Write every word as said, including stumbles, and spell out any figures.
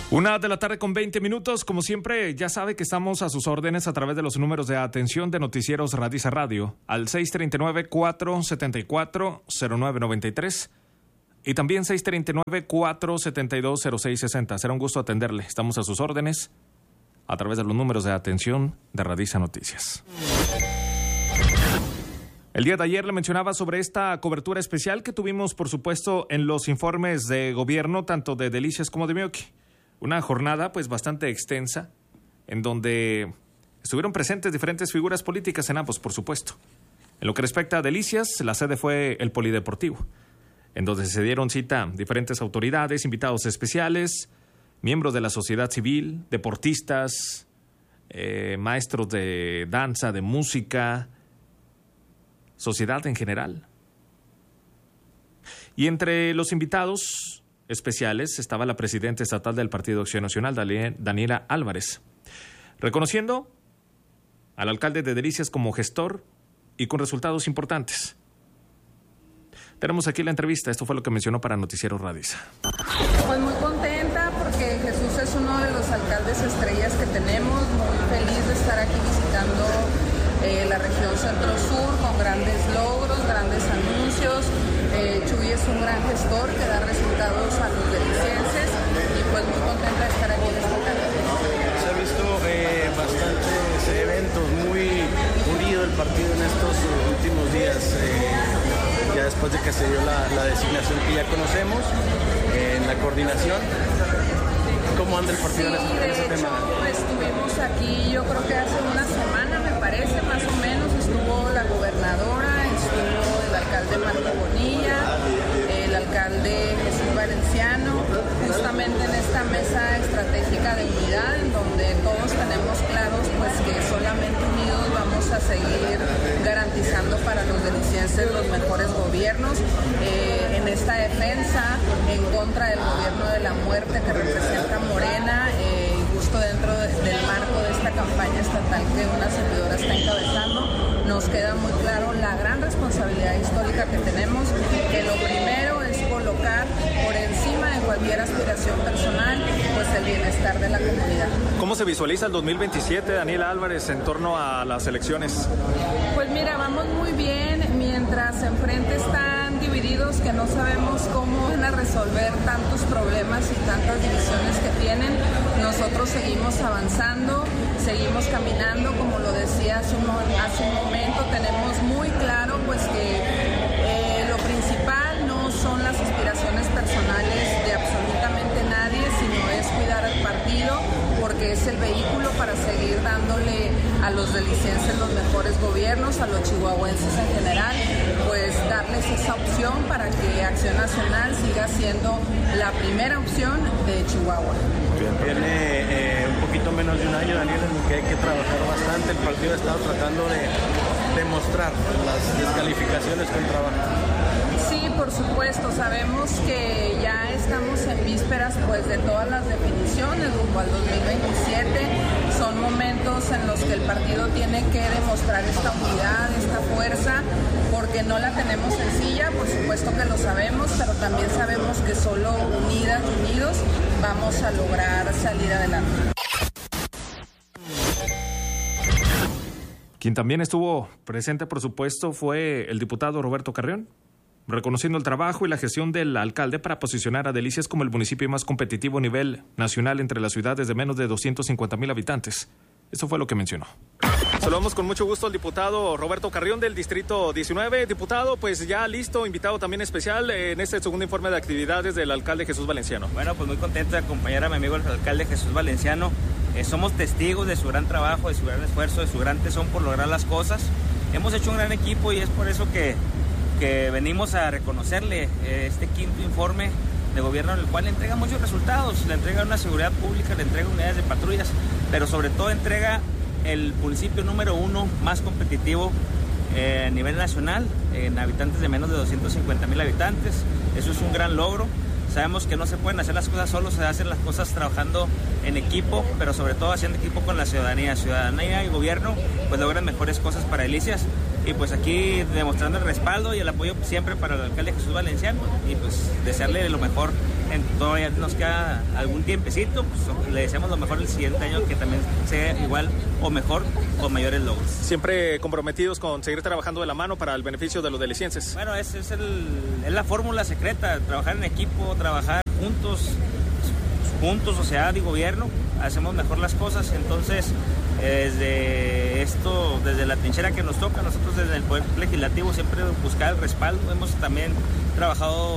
Una de la tarde con veinte minutos, como siempre, ya sabe que estamos a sus órdenes a través de los números de atención de Noticieros Radiza Radio, al seis tres nueve, cuatro siete cuatro, cero nueve nueve tres y también seis tres nueve, cuatro siete dos, cero seis seis cero. Será un gusto atenderle. Estamos a sus órdenes a través de los números de atención de Radiza Noticias. El día de ayer le mencionaba sobre esta cobertura especial que tuvimos, por supuesto, en los informes de gobierno, tanto de Delicias como de Meoqui. Una jornada pues bastante extensa, en donde estuvieron presentes diferentes figuras políticas en ambos, por supuesto. En lo que respecta a Delicias, la sede fue el Polideportivo, en donde se dieron cita diferentes autoridades, invitados especiales, miembros de la sociedad civil, deportistas, eh, maestros de danza, de música, sociedad en general. Y entre los invitados especiales estaba la presidenta estatal del Partido Acción Nacional, Daniela Álvarez, reconociendo al alcalde de Delicias como gestor y con resultados importantes. Tenemos aquí la entrevista, esto fue lo que mencionó para Noticiero Radiza. Pues muy contenta porque Jesús es uno de los alcaldes estrellas que tenemos, muy feliz de estar aquí visitando eh, la región centro-sur con grandes logros, grandes anuncios. Eh, Chuy es un gran gestor que da resultados a los delicienses y pues muy contenta de estar aquí en esta tarde. Se ha visto eh, bastantes eventos, muy unido el partido en estos últimos días, eh, ya después de que se dio la, la designación que ya conocemos, eh, en la coordinación. ¿Cómo anda el partido sí, en ese, en ese de hecho, tema? Estuvimos aquí, yo creo que hace una semana, me parece, más o menos, estuvo la gobernadora, estuvo el alcalde Marco Bonilla, el alcalde Jesús Valenciano, justamente en esta mesa estratégica de unidad, en donde todos tenemos claros pues que solamente unidos vamos a seguir garantizando para los delicienses los mejores gobiernos, eh, en esta defensa en contra del gobierno de la muerte que representa Morena, eh, justo dentro de, del marco de esta campaña estatal que una servidora está encabezando, nos queda muy claro la gran responsabilidad histórica que tenemos, que lo primero es colocar por encima de cualquier aspiración personal, pues el bienestar de la comunidad. ¿Cómo se visualiza el dos mil veintisiete, Daniela Álvarez, en torno a las elecciones? Pues mira, vamos muy bien, mientras enfrente están divididos que no sabemos cómo van a resolver tantos problemas y tantas divisiones que tienen, nosotros seguimos avanzando, seguimos caminando, como lo decía hace un, hace un momento, tenemos muy claro pues que eh, lo principal no son las aspiraciones personales de absolutamente nadie, sino es cuidar al partido, porque es el vehículo para seguir dándole a los delicienses los mejores gobiernos, a los chihuahuenses en general, pues darles esa opción para que Acción Nacional siga siendo la primera opción de Chihuahua. Tiene eh, un poquito menos de un año, Daniel, en el que hay que trabajar bastante. El partido ha estado tratando de demostrar las descalificaciones con trabajo. Sí, por supuesto, sabemos que ya estamos en vísperas pues de todas las definiciones rumbo al dos mil veintisiete, son momentos en los que el partido tiene que demostrar esta unidad, esta fuerza, porque no la tenemos sencilla, por supuesto que lo sabemos, pero también sabemos que solo unidas, unidos, vamos a lograr salir adelante. Quien también estuvo presente, por supuesto, fue el diputado Roberto Carrión, reconociendo el trabajo y la gestión del alcalde para posicionar a Delicias como el municipio más competitivo a nivel nacional entre las ciudades de menos de doscientos cincuenta mil habitantes. Eso fue lo que mencionó. Saludamos con mucho gusto al diputado Roberto Carrión del Distrito diecinueve. Diputado, pues ya listo, invitado también especial en este segundo informe de actividades del alcalde Jesús Valenciano. Bueno, pues muy contento de acompañar a mi amigo el alcalde Jesús Valenciano. Eh, somos testigos de su gran trabajo, de su gran esfuerzo, de su gran tesón por lograr las cosas. Hemos hecho un gran equipo y es por eso que, que venimos a reconocerle eh, este quinto informe de gobierno en el cual le entrega muchos resultados, le entrega una seguridad pública, le entrega unidades de patrullas, pero sobre todo entrega el municipio número uno más competitivo eh, a nivel nacional, en habitantes de menos de doscientos cincuenta mil habitantes. Eso es un gran logro. Sabemos que no se pueden hacer las cosas solos, se hacen las cosas trabajando en equipo, pero sobre todo haciendo equipo con la ciudadanía. Ciudadanía y gobierno pues logran mejores cosas para Delicias. y pues aquí demostrando el respaldo y el apoyo siempre para el alcalde Jesús Valenciano y pues desearle lo mejor. En, todavía nos queda algún tiempecito, pues le deseamos lo mejor el siguiente año, que también sea igual o mejor, con mayores logros. Siempre comprometidos con seguir trabajando de la mano para el beneficio de los delicienses. Bueno, es, es, el, es la fórmula secreta, trabajar en equipo, trabajar juntos, juntos, sociedad y gobierno, hacemos mejor las cosas. Entonces, desde esto, desde la trinchera que nos toca, nosotros desde el Poder Legislativo siempre buscar el respaldo. Hemos también trabajado